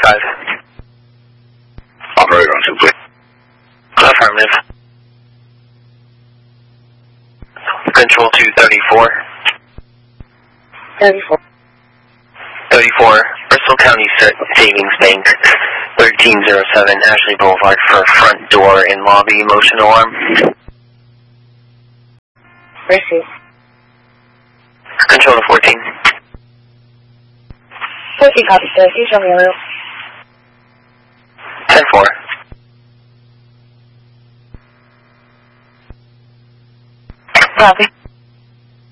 235. Operator on 2, please. Affirmative. Control 234. 34. 34, Bristol County Savings Bank, 1307 Ashley Boulevard for front door and lobby motion alarm. Receive. Control to 14. 14 copy, sir. Please show me a room. 10-4. Copy.